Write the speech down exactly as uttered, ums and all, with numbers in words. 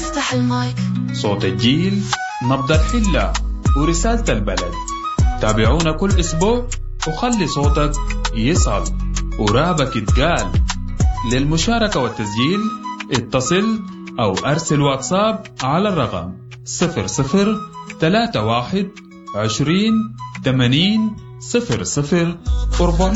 افتح المايك. صوت الجيل، نبض الحلة ورسالة البلد. تابعونا كل أسبوع وخلي صوتك يصل ورابك يتقال. للمشاركة والتسجيل اتصل أو أرسل واتساب على الرقم صفر صفر ثلاثة واحد عشرين ثمانين صفر صفر أربعمية.